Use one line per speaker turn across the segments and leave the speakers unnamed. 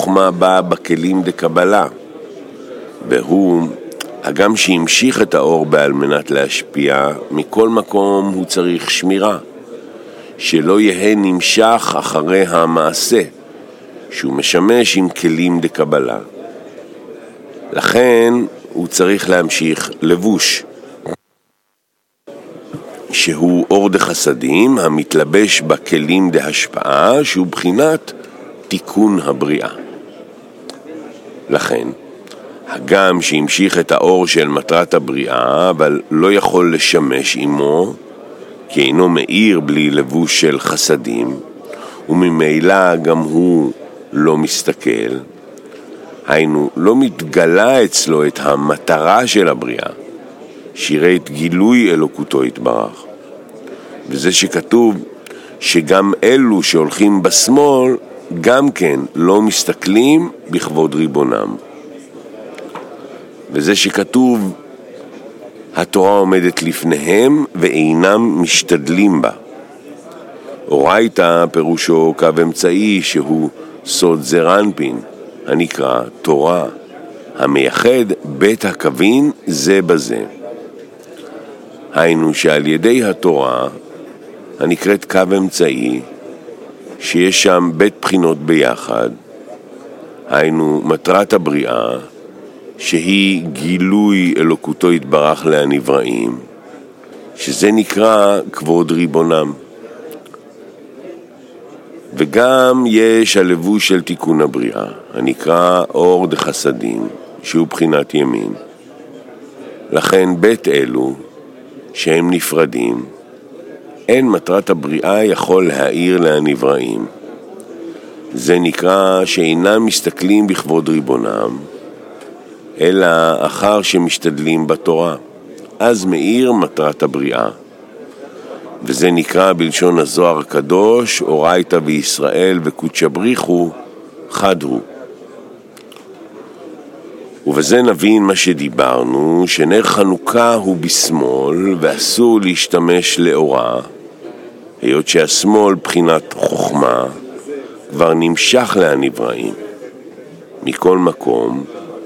החוכמה באה בכלים דקבלה, והוא, הגם שהמשיך את האור בעל מנת להשפיע, מכל מקום הוא צריך שמירה, שלא יהיה נמשך אחרי המעשה, שהוא משמש עם כלים דקבלה. לכן הוא צריך להמשיך לבוש, שהוא אור דחסדים המתלבש בכלים דהשפעה, שהוא בחינת תיקון הבריאה. לכן, הגם שהמשיך את האור של מטרת הבריאה, אבל לא יכול לשמש עמו, כי אינו מאיר בלי לבוש של חסדים, וממילא גם הוא לא מסתכל, היינו, לא מתגלה אצלו את המטרה של הבריאה, שיראה את גילוי אלוקותו יתברך. וזה שכתוב שגם אלו שהולכים בשמאל, גם כן לא מסתכלים בכבוד ריבונם. וזה שכתוב התורה עומדת לפניהם ואינם משתדלים בה. אורייתא פירושו קו אמצעי שהוא סוד זרנפין, הנקרא תורה, המייחד בית הקווין זה בזה. היינו שעל ידי התורה הנקראת קו אמצעי, שיש שם בית בחינות ביחד, היינו מטרת הבריאה, שהיא גילוי אלוקותו יתברך להנבראים, שזה נקרא כבוד ריבונם. וגם יש הלבוש של תיקון הבריאה, הנקרא אור דחסדים, שהוא בחינת ימין. לכן בית אלו, שהם נפרדים, אין מטרת הבריאה יכול להאיר להנבראים. זה נקרא שאינם מסתכלים בכבוד ריבונם, אלא אחר שמשתדלים בתורה, אז מאיר מטרת הבריאה. וזה נקרא בלשון הזוהר הקדוש, אורייתא וישראל וקודשא בריחו חד הוא. ובזה נבין מה שדיברנו, שנר חנוכה הוא בשמאל ואסור להשתמש לאורה, היות שהשמאל בחינת חוכמה כבר נמשך להנבראים. מכל מקום,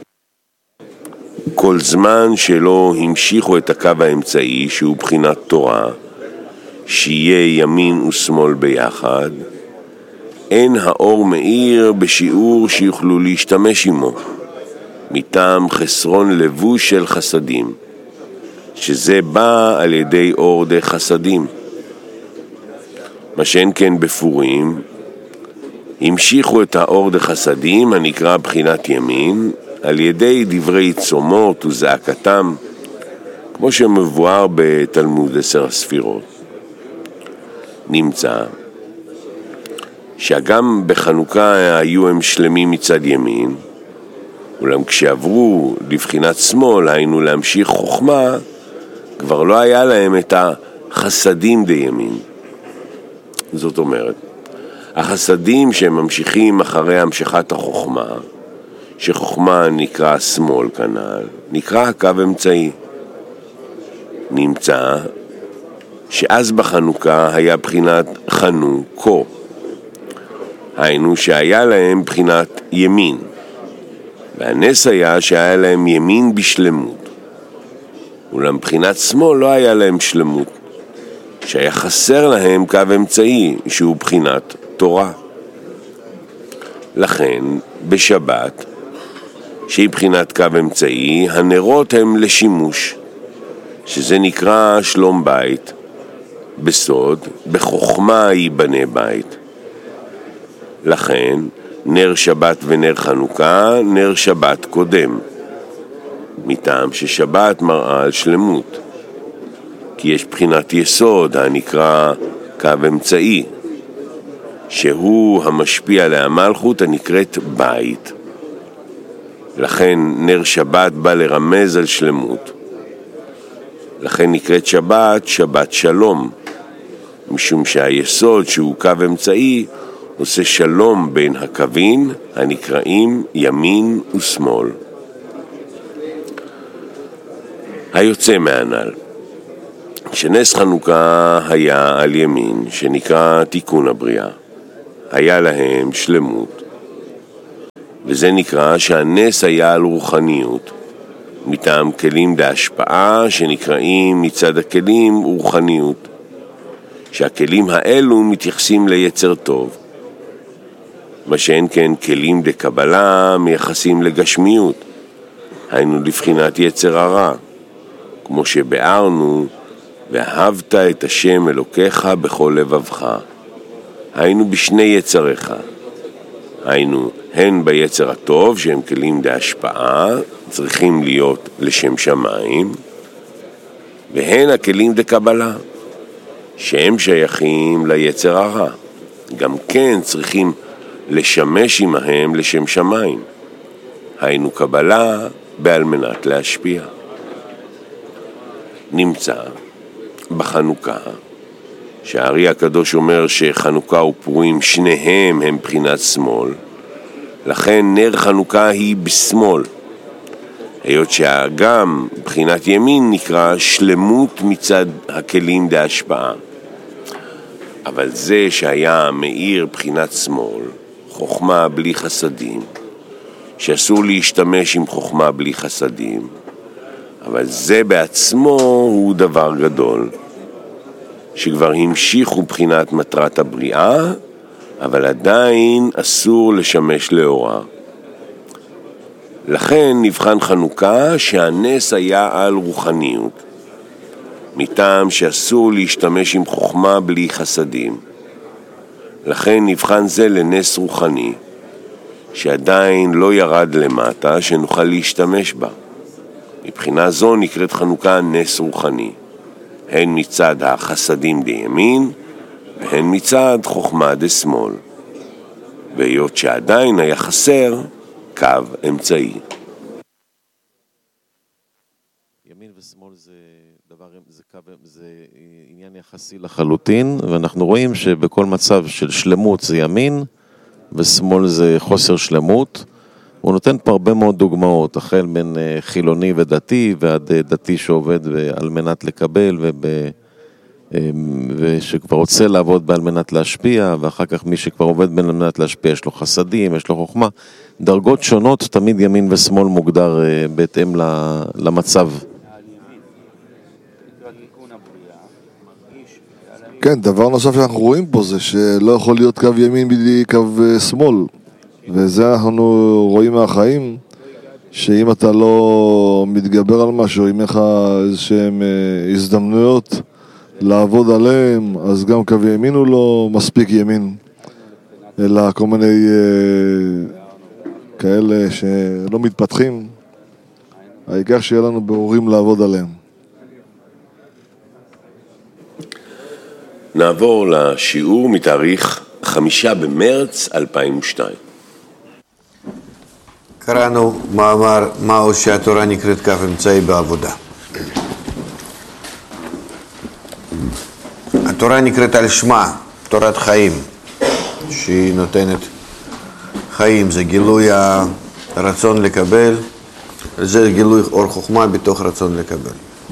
כל זמן שלא המשיכו את הקו האמצעי שהוא בחינת תורה, שיהיה ימין ושמאל ביחד, אין האור מאיר בשיעור שיוכלו להשתמש עמו, מטעם חסרון לבוש של חסדים, שזה בא על ידי אור דה חסדים. מה שאין כן בפורים, המשיכו את האור דה חסדים הנקרא בחינת ימין, על ידי דברי צומות וזעקתם, כמו שמבואר בתלמוד 10 הספירות. נמצא שגם בחנוכה היו הם שלמים מצד ימין, אולם כשעברו לבחינת שמאל, היינו להמשיך חוכמה, כבר לא היה להם את החסדים דימין. זאת אומרת, החסדים שהם ממשיכים אחרי המשכת החוכמה, שחוכמה נקרא שמאל כנ"ל, נקרא קו אמצעי. נמצא שאז בחנוכה היה בחינת חנוכו, היינו שהיה להם בחינת ימין, והנס היה שהיה להם ימין בשלמות, אולם בחינת שמאל לא היה להם שלמות, שהיה חסר להם קו אמצעי שהוא בחינת תורה. לכן בשבת, שהיא בחינת קו אמצעי, הנרות הם לשימוש, שזה נקרא שלום בית, בסוד, בחוכמה ייבנה בית. לכן נר שבת ונר חנוכה, נר שבת קודם, מטעם ששבת מראה על שלמות, כי יש בחינת יסוד הנקרא קו אמצעי, שהוא המשפיע להמלכות הנקראת בית. לכן נר שבת בא לרמז על שלמות, לכן נקראת שבת שבת שלום, משום שהיסוד שהוא קו אמצעי עושה שלום בין הקווים הנקראים ימין ושמאל. היוצא מהנ"ל, שנס חנוכה היה על ימין, שנקרא תיקון הבריאה, היה להם שלמות, וזה נקרא שהנס היה על רוחניות, מטעם כלים בהשפעה שנקראים מצד הכלים רוחניות, שהכלים האלו מתייחסים ליצר טוב, מה שאין כן כלים דקבלה מייחסים לגשמיות, היינו לבחינת יצר הרע, כמו שבארנו, ואהבת את השם אלוקיך בכל לבבך, היינו בשני יצריך, היינו הן ביצר הטוב שהם כלים דהשפעה, צריכים להיות לשם שמיים, והן הכלים דקבלה, שהם שייכים ליצר הרע, גם כן צריכים לשמש עמהם לשם שמיים, היינו קבלה בעל מנת להשפיע. נמצא בחנוכה שהארי הקדוש אומר שחנוכה ופורים שניהם הם בחינת שמאל, לכן נר חנוכה היא בשמאל, היות שגם בחינת ימין נקרא שלמות מצד הכלים דהשפעה. אבל זה שהיה מאיר בחינת שמאל, חוכמה בלי חסדים, שאסור להשתמש עם חוכמה בלי חסדים, אבל זה בעצמו הוא דבר גדול, שכבר המשיכו בחינת מטרת הבריאה, אבל עדיין אסור לשמש לאורה. לכן נבחן חנוכה שהנס היה על רוחניות, מטעם שאסור להשתמש עם חוכמה בלי חסדים. לכן נבחן זה לנס רוחני, שעדיין לא ירד למטה שנוכל להשתמש בה. מבחינה זו נקראת חנוכה נס רוחני, הן מצד החסדים דימין, והן מצד חוכמה דשמאל. והיות שעדיין היה חסר קו אמצעי.
ימין ושמאל זה עניין יחסי לחלוטין, ואנחנו רואים שבכל מצב של שלמות זה ימין, ושמאל זה חוסר שלמות. הוא נותן פה הרבה מאוד דוגמאות, החל בין חילוני ודתי, ועד דתי שעובד על מנת לקבל, ושכבר רוצה לעבוד על מנת להשפיע, ואחר כך מי שכבר עובד על מנת להשפיע, יש לו חסדים, יש לו חוכמה. דרגות שונות, תמיד ימין ושמאל מוגדר בהתאם למצב.
כן, דבר נוסף שאנחנו רואים פה זה שלא יכול להיות קו ימין בלי קו שמאל, וזה אנחנו רואים מהחיים, שאם אתה לא מתגבר על משהו, אם לך איזשהם הזדמנויות לעבוד עליהם, אז גם קו ימין הוא לא מספיק ימין, אלא כל מיני כאלה שלא מתפתחים, העיקר שיהיה לנו ברורים לעבוד עליהם.
נעבור לשיעור מתאריך 5 במרץ 2002.
קראנו מאמר מהו שהתורה נקראת קו אמצעי בעבודה. התורה נקראת על שמה, תורת חיים, שהיא נותנת חיים, זה גילוי הרצון לקבל, זה גילוי אור חוכמה בתוך רצון לקבל.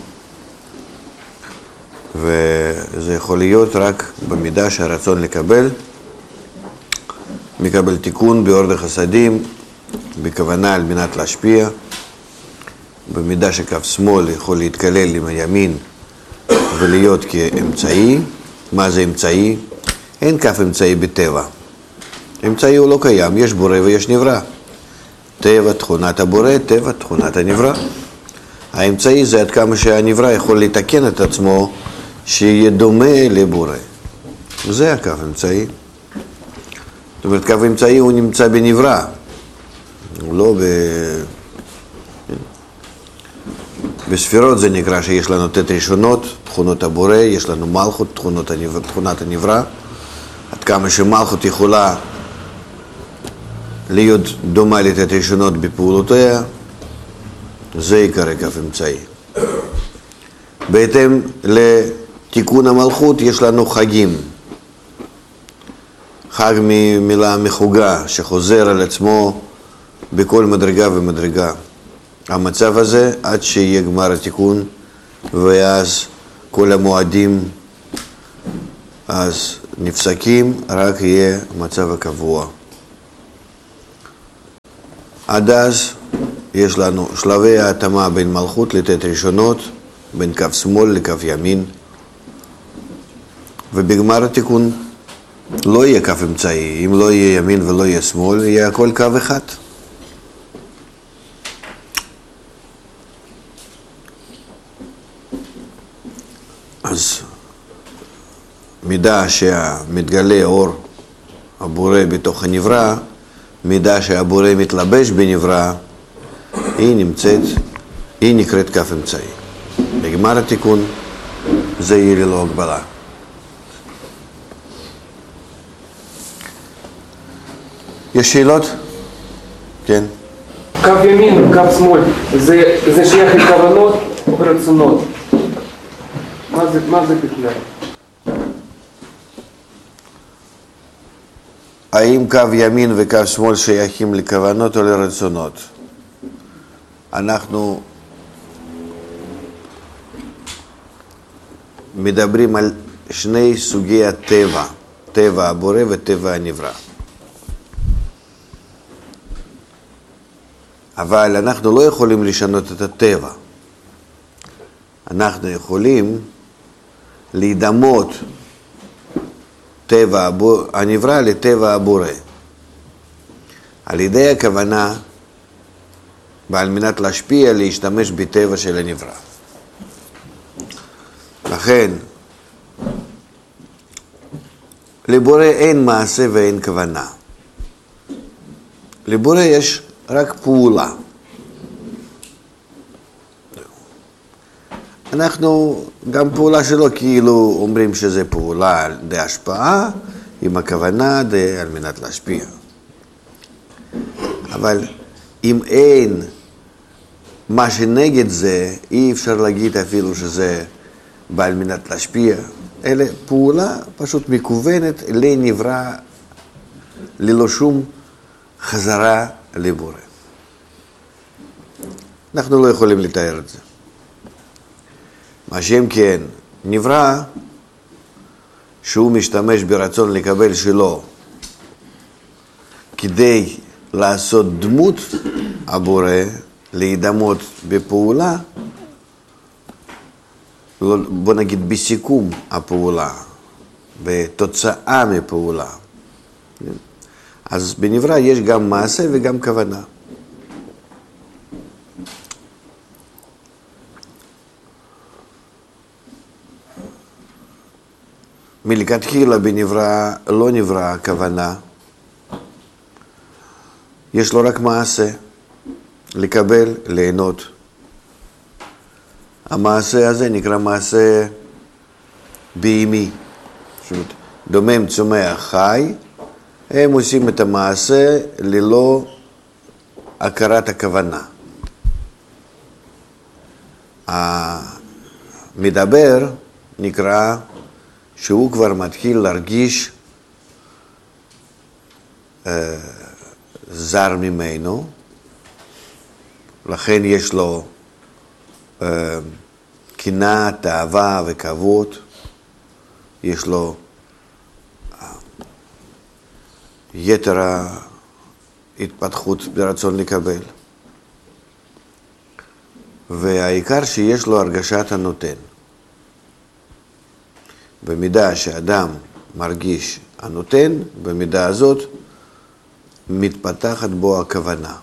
וזה יכול להיות רק במידה שהרצון לקבל מקבל תיקון באור דחסדים, בכוונה על מנת להשפיע, במידה שקו שמאל יכול להתקלל עם הימין ולהיות כאמצעי. מה זה אמצעי? אין קו אמצעי בטבע. אמצעי הוא לא קיים, יש בורא ויש נברא. טבע תכונת הבורא, טבע תכונת הנברא. האמצעי זה עד כמה שהנברא יכול לתקן את עצמו שיהיה דומה לבורא. זה הקו אמצעי. זאת אומרת, קו אמצעי הוא נמצא בנברא. הוא לא בספירות זה נקרא שיש לנו תת ראשונות, תכונות הבורא, יש לנו מלכות, תכונת הנברא. עד כמה שמלכות יכולה להיות דומה לתת ראשונות בפעולותיה, זה עיקר קו אמצעי. בהתאם לתיקון המלכות יש לנו חגים. חג ממילה מחוגה שחוזר על עצמו בכל מדרגה ומדרגה. המצב הזה עד שיהיה גמר התיקון, ואז כל המועדים אז נפסקים, רק יהיה מצב הקבוע. עד אז יש לנו שלבי ההתאמה בין מלכות לתת ראשונות, בין קו שמאל לקו ימין, ובגמר התיקון לא יהיה קו אמצעי. אם לא יהיה ימין ולא יהיה שמאל, יהיה הכל קו אחד. אז מידה שמתגלה אור הבורא בתוך הנברא, מידה שהבורא מתלבש בנברא, היא נקראת קו אמצעי. בגמר התיקון זה יהיה ללא הגבלה. יש שאלות? כן.
קו ימין וקו שמאל, זה שייך לכוונות או רצונות? מה זה בכלל?
האם קו ימין וקו שמאל שייכים לכוונות או לרצונות? אנחנו מדברים על שני סוגי הטבע, טבע הבורא וטבע הנברא. אבל אנחנו לא יכולים לשנות את הטבע. אנחנו יכולים להידמות טבע הנברא לטבע הבורא. על ידי הכוונה, ועל מנת להשפיע, להשתמש בטבע של הנברא. לכן, לבורא אין מעשה ואין כוונה. לבורא יש רק פעולה. אנחנו, גם פעולה שלו כאילו אומרים שזה פעולה די השפעה, עם הכוונה די על מנת להשפיע. אבל אם אין מה שנגד זה, אי אפשר להגיד אפילו שזה בא על מנת להשפיע. אלא פעולה פשוט מכוונת לנברא, ללא שום חזרה לבורא. אנחנו לא יכולים לתאר את זה. מה שם כן, נברא שהוא משתמש ברצון לקבל שלו כדי לעשות דמות הבורא, להידמות בפעולה, בוא נגיד בסיכום הפעולה, בתוצאה מפעולה. אז בנברא יש גם מעשה וגם כוונה. מלכתחילה בנברא לא נברא כוונה, יש לו רק מעשה, לקבל, ליהנות. המעשה הזה נקרא מעשה בהמי, דומם, צומח, חי, הם עושים את המעשה ללא הכרת הכוונה. המדבר נקרא שהוא כבר מתחיל להרגיש זר ממנו, לכן יש לו קנאה, תאווה וכבוד, יש לו יתר ההתפתחות ברצון לקבל. והעיקר שיש לו הרגשת הנותן. במידה שאדם מרגיש הנותן, במידה הזאת מתפתחת בו הכוונה.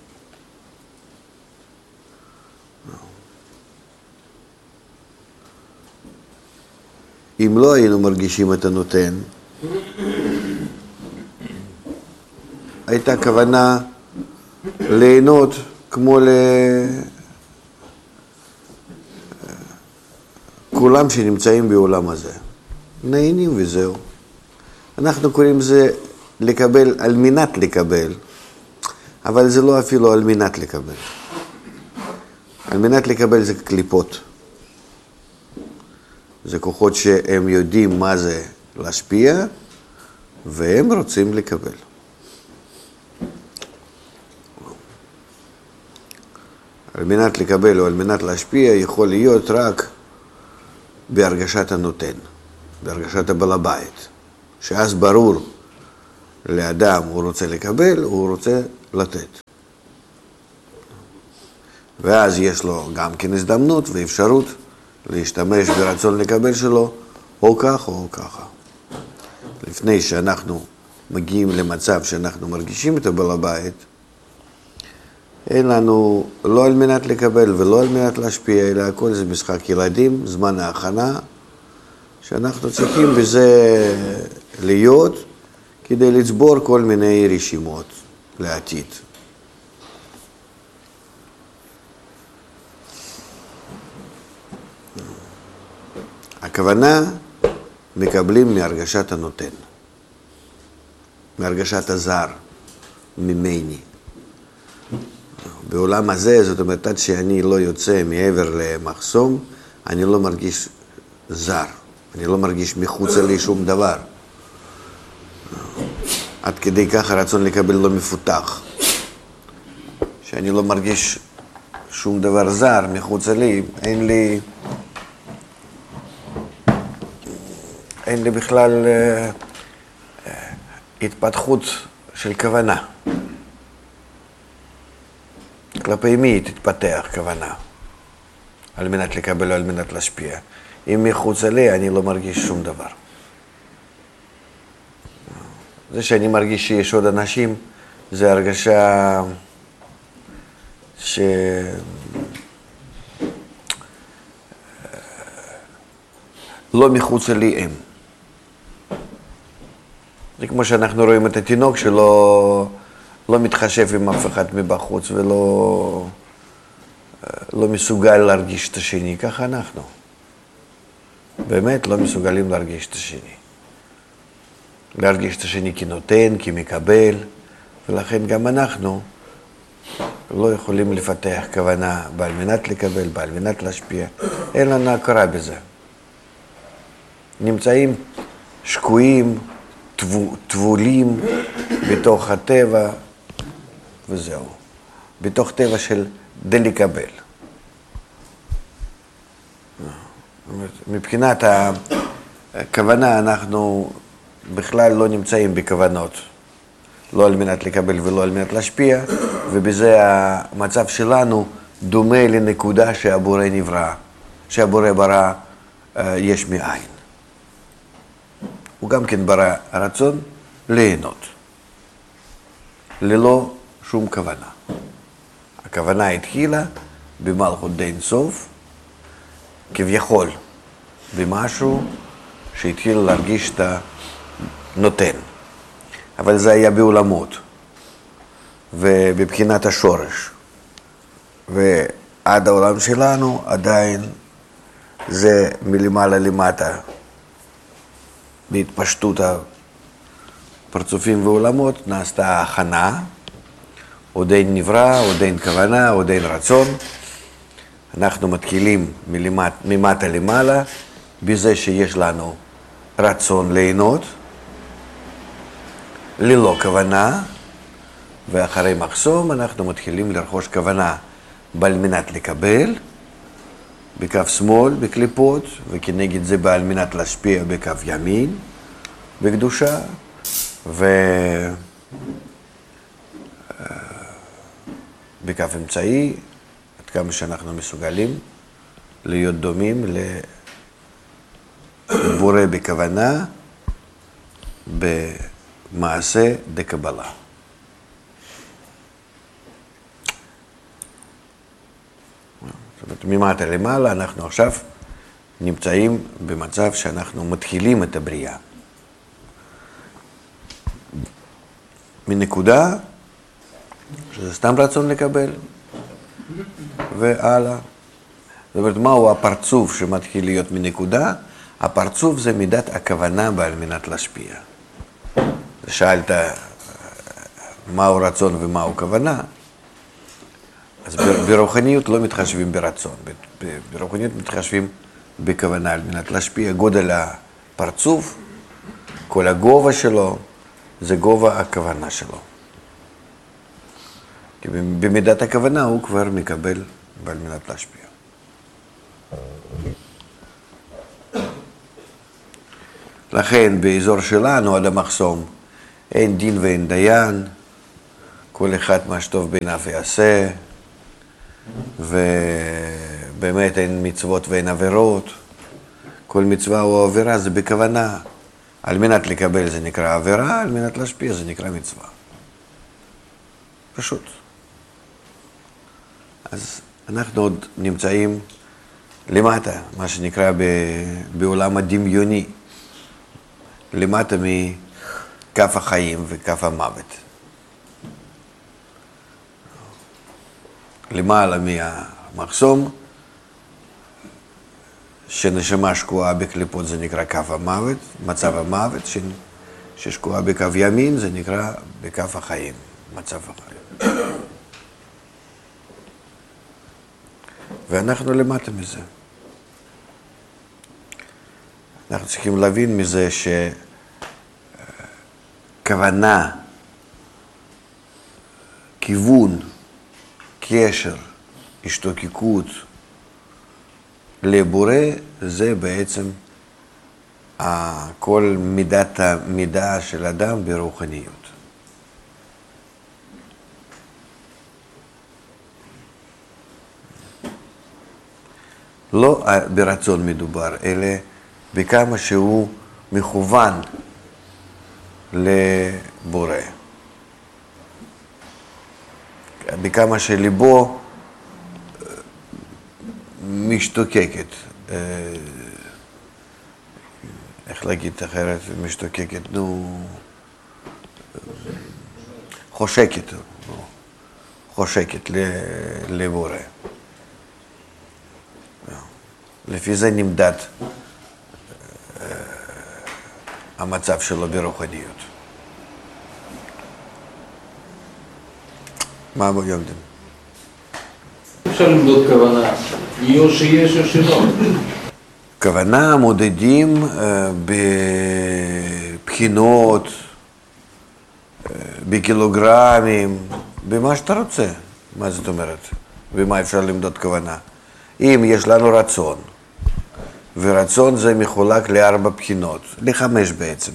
אם לא היינו מרגישים את הנותן, הייתה כוונה ליהנות כמו לכולם שנמצאים בעולם הזה. נהנים וזהו. אנחנו קוראים זה לקבל על מנת לקבל, אבל זה לא אפילו על מנת לקבל. על מנת לקבל זה קליפות. זה כוחות שהם יודעים מה זה להשפיע, והם רוצים לקבל. על מנת לקבל או על מנת להשפיע יכול להיות רק בהרגשת הנותן, בהרגשת הבעל הבית. שאז ברור לאדם הוא רוצה לקבל, הוא רוצה לתת. ואז יש לו גם כן הזדמנות ואפשרות להשתמש ברצון לקבל שלו, או כך או ככה. לפני שאנחנו מגיעים למצב שאנחנו מרגישים את הבעל הבית, אין לנו לא על מנת לקבל ולא על מנת להשפיע, אלא הכל זה משחק ילדים, זמן ההכנה, שאנחנו צריכים בזה להיות כדי לצבור כל מיני רשימות לעתיד. הכוונה מקבלים מהרגשת הנותן, מהרגשת הזר, ממני. בעולם הזה, זאת אומרת, עד שאני לא יוצא מעבר למחסום, אני לא מרגיש זר, אני לא מרגיש מחוץ לי שום דבר. עד כדי כך הרצון לקבל לא מפותח, שאני לא מרגיש שום דבר זר מחוץ לי, אין לי בכלל התפתחות של כוונה. כלפי מי תתפתח כוונה? על מנת לקבל או על מנת להשפיע. אם מחוץ לי אני לא מרגיש שום דבר. זה שאני מרגיש שיש עוד אנשים, זה הרגשה לא מחוץ לי הם. זה כמו שאנחנו רואים את התינוק שלא מתחשב עם אף אחד מבחוץ ולא מסוגל להרגיש את השני. ככה אנחנו. באמת לא מסוגלים להרגיש את השני. להרגיש את השני כנותן, כמקבל, ולכן גם אנחנו לא יכולים לפתח כוונה בעל מנת לקבל, בעל מנת להשפיע. אין לנו הכרה בזה. נמצאים שקועים, טבולים בתוך הטבע, וזהו. בתוך טבע של לקבל. מבחינת הכוונה אנחנו בכלל לא נמצאים בכוונות. לא על מנת לקבל ולא על מנת להשפיע, ובזה המצב שלנו דומה לנקודה שהבורא נברא, שהבורא ברא יש מאין. הוא גם כן ברא רצון ליהנות, ללא שום כוונה. הכוונה התחילה במלכות די אינסוף, כביכול במשהו שהתחיל להרגיש את הנותן. אבל זה היה בעולמות, ובבחינת השורש. ועד העולם שלנו עדיין זה מלמעלה למטה, בהתפשטות הפרצופים ועולמות נעשתה הכנה, עוד אין נברא, עוד אין כוונה, עוד אין רצון. אנחנו מתחילים ממטה למעלה, בזה שיש לנו רצון ליהנות, ללא כוונה, ואחרי מחסום אנחנו מתחילים לרכוש כוונה בעל מנת לקבל, בקו שמאל, בקליפות, וכנגד זה בעל מנת להשפיע בקו ימין, בקדושה, בקו אמצעי, עד כמה שאנחנו מסוגלים להיות דומים לבורא בכוונה, במעשה דקבלה. זאת אומרת, ממטה למעלה אנחנו עכשיו נמצאים במצב שאנחנו מתחילים את הבריאה. מנקודה, שזה סתם רצון לקבל, והלאה. זאת אומרת, מהו הפרצוף שמתחיל להיות מנקודה? הפרצוף זה מידת הכוונה בעל מנת להשפיע. שאלת מהו רצון ומהו כוונה, אז ברוחניות לא מתחשבים ברצון, ברוחניות מתחשבים בכוונה על מנת להשפיע. גודל הפרצוף, כל הגובה שלו, זה גובה הכוונה שלו. כי במידת הכוונה הוא כבר מקבל בעל מנת להשפיע. לכן באזור שלנו עד המחסום אין דין ואין דיין, כל אחד מה שטוב בעיניו יעשה, ובאמת אין מצוות ואין עבירות. כל מצווה או עבירה זה בכוונה. על מנת לקבל זה נקרא עבירה, על מנת להשפיע זה נקרא מצווה. פשוט. אז אנחנו עוד נמצאים למטה, מה שנקרא בעולם הדמיוני, למטה מכף החיים וכף המוות. למעלה מהמחסום, שנשמה שקועה בקליפות זה נקרא כף המוות, מצב המוות, ששקועה בקו ימין זה נקרא בכף החיים, מצב החיים. ואנחנו למטה מזה. אנחנו צריכים להבין מזה שכוונה, כיוון, קשר, השתוקקות לבורא זה בעצם כל מידת המידה של אדם ברוחניות. לא ברצון מדובר, אלא בכמה שהוא מכוון לבורא. בכמה שליבו משתוקקת, איך להגיד אחרת, משתוקקת, חושקת לבורא. לפי זה נמדד המצב שלו ברוחניות. מה אבו יומדין?
אפשר למדוד כוונה, או שיש או שלא.
כוונה מודדים בבחינות, בקילוגרמים, במה שאתה רוצה. מה זאת אומרת? במה אפשר למדוד כוונה? אם יש לנו רצון, ורצון זה מחולק ל4 בחינות, ל5 בעצם.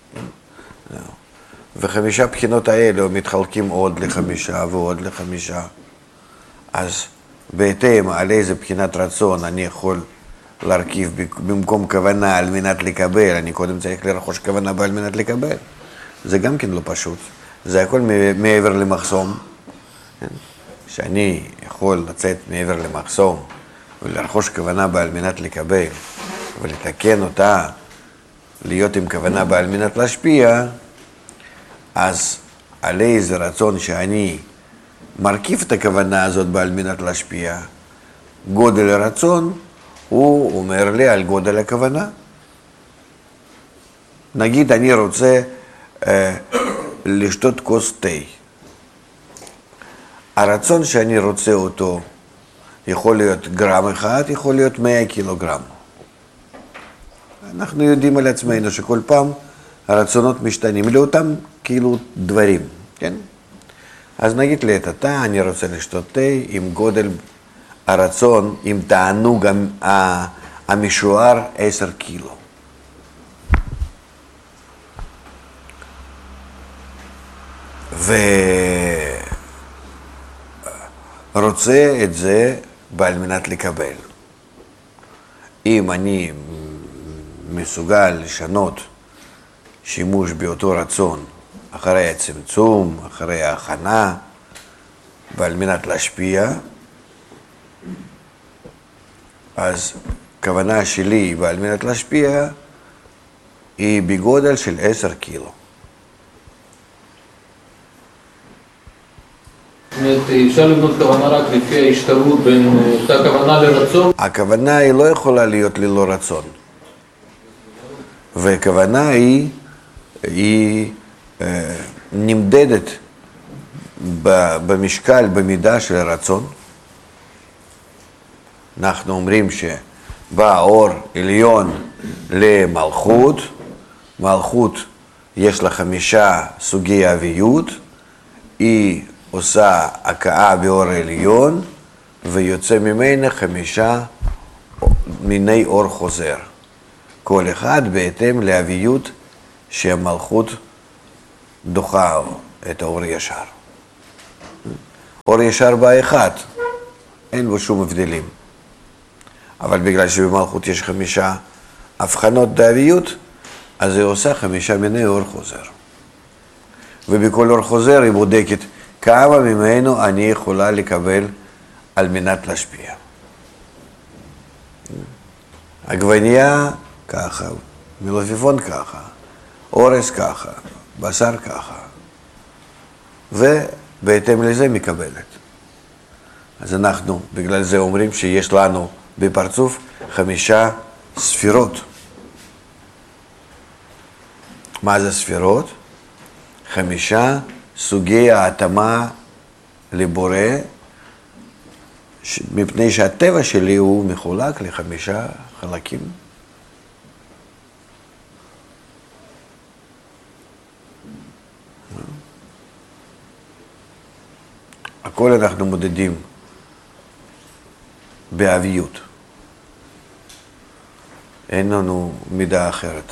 ו5 בחינות האלה מתחלקים עוד ל5 ועוד ל5. אז בהתאם על איזה בחינת רצון אני יכול להרכיב במקום כוונה על מנת לקבל, אני קודם צריך לרכוש כוונה על מנת לקבל. זה גם כן לא פשוט. זה הכל מעבר למחסום. שאני יכול לצאת מעבר למחסום ולרכוש כוונה על מנת לקבל ולתקן אותה, להיות עם כוונה על מנת להשפיע, אז על איזה רצון שאני מרכיב את הכוונה הזאת על מנת להשפיע, גודל הרצון הוא אומר לי על גודל הכוונה. נגיד אני רוצה לשתות כוס תה. הרצון שאני רוצה אותו יכול להיות גרם אחד, יכול להיות 100 קילוגרם. אנחנו יודעים על עצמנו שכל פעם הרצונות משתנים לאותם כאילו דברים, כן? אז נגיד לי את התא, אני רוצה לשתות תה עם גודל הרצון, עם תענוג המשוער 10 קילו. ורוצה את זה על מנת לקבל. אם אני מסוגל לשנות שימוש באותו רצון אחרי הצמצום, אחרי ההכנה, ועל מנת להשפיע, אז כוונה שלי ועל מנת להשפיע היא בגודל של 10 קילו.
זאת אומרת, אפשר לבנות כוונה רק לפי ההשתלבות בין אותה כוונה לרצון?
הכוונה היא לא יכולה להיות ללא רצון. וכוונה היא נמדדת במשקל, במידה של הרצון. אנחנו אומרים שבא אור עליון למלכות, מלכות יש לה 5 סוגי אביות, היא עושה הכאה באור העליון ויוצא ממנה 5 מיני אור חוזר. כל אחד בהתאם לאביות שהמלכות דוחה את האור ישר. אור ישר בא אחד, אין בו שום הבדלים. אבל בגלל שבמלכות יש 5 הבחנות דאביות, אז היא עושה 5 מיני אור חוזר. ובכל אור חוזר היא בודקת כמה ממנו אני יכולה לקבל על מנת להשפיע. עגבנייה ככה, מלפפון ככה, אורז ככה, בשר ככה, ובהתאם לזה מקבלת. אז אנחנו בגלל זה אומרים שיש לנו בפרצוף 5 ספירות. מה זה ספירות? 5 סוגי ההתאמה לבורא, מפני שהטבע שלי הוא מחולק ל5 חלקים. הכל אנחנו מודדים באביות. אין לנו מידה אחרת.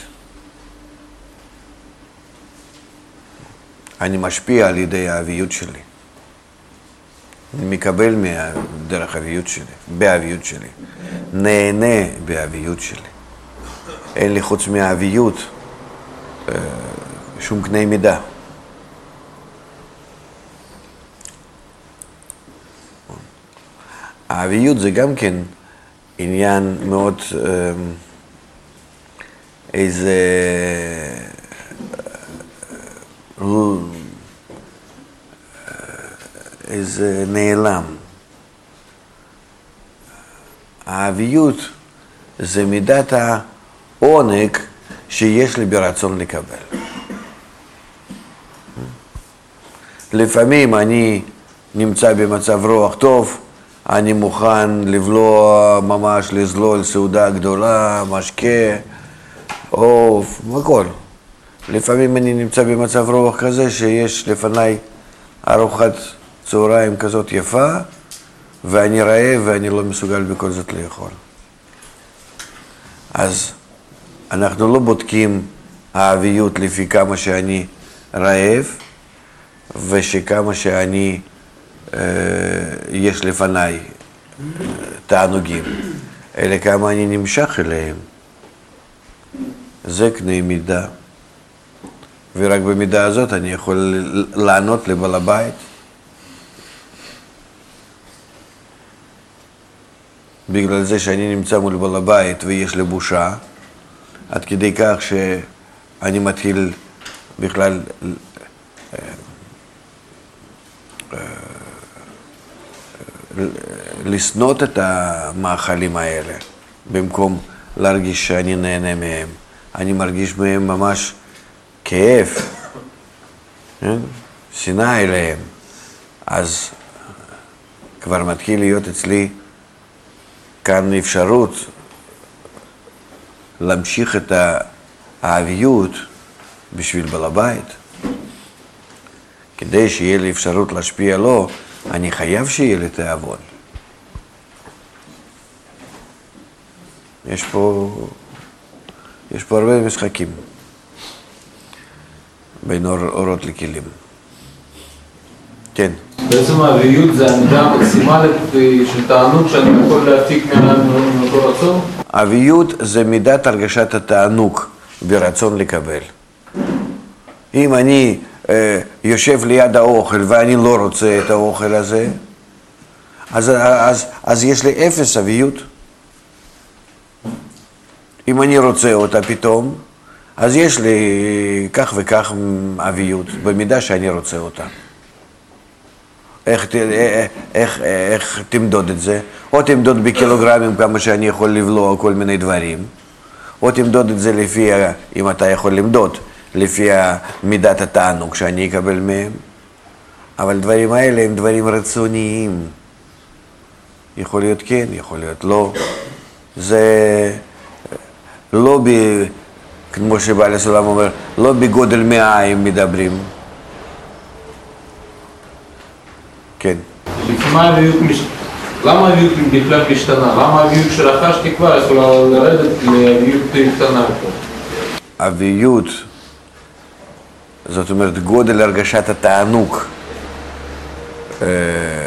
אני משפיע על ידי האביות שלי. אני מקבל דרך האביות שלי, באביות שלי. נהנה באביות שלי. אין לי חוץ מהאביות שום קנה מידה. האביות זה גם כן עניין מאוד איזה נעלם. האביות זה מידת העונג שיש לי ברצון לקבל. לפעמים אני נמצא במצב רוח טוב, אני מוכן לבלוע ממש, לזלול סעודה גדולה, משקה, עוף, הכל. לפעמים אני נמצא במצב רוח כזה שיש לפניי ארוחת צהריים כזאת יפה, ואני רעב ואני לא מסוגל בכל זאת לאכול. אז אנחנו לא בודקים האביות לפי כמה שאני רעב, ושכמה שאני יש לפניי תענוגים, אלא כמה אני נמשך אליהם. זה קנה מידה. ורק במידה הזאת אני יכול לענות לבעל הבית. בגלל זה שאני נמצא מול בעל הבית ויש לי בושה, עד כדי כך שאני מתחיל בכלל לסנות את המאכלים האלה, במקום להרגיש שאני נהנה מהם. אני מרגיש מהם ממש כאב, שנאה אליהם. אז כבר מתחיל להיות אצלי כאן אפשרות להמשיך את האביות בשביל בעל הבית. כדי שיהיה לי אפשרות להשפיע לו, אני חייב שיהיה לי תיאבון. יש פה הרבה משחקים בין אורות לכלים. כן.
בעצם האביות זה העמידה המקסימלית של תענוג שאני יכול להפיק מאותו רצון?
האביות זה מידת הרגשת התענוג ברצון לקבל. אם אני יושב ליד האוכל ואני לא רוצה את האוכל הזה, אז יש לי 0 אביות. אם אני רוצה אותה פתאום, אז יש לי כך וכך אביות, במידה שאני רוצה אותה. איך תמדוד את זה? או תמדוד בקילוגרמים כמה שאני יכול לבלוע כל מיני דברים, או תמדוד את זה לפי, אם אתה יכול למדוד, לפי מידת התענוג שאני אקבל מהם. אבל דברים האלה הם דברים רצוניים. יכול להיות כן, יכול להיות לא. זה לא כמו שבעל הסולם אומר, לא בגודל מעיים מדברים. כן.
למה האביות בכלל משתנה? למה האביות שרכשתי כבר יכולה לרדת לאביות קטנה יותר?
אביות, זאת אומרת גודל הרגשת התענוג